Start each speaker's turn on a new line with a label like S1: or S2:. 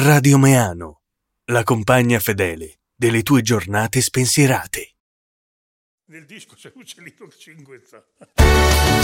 S1: Radio Meano, la compagna fedele delle tue giornate spensierate.
S2: Nel disco c'è Uccellino che cinguezza.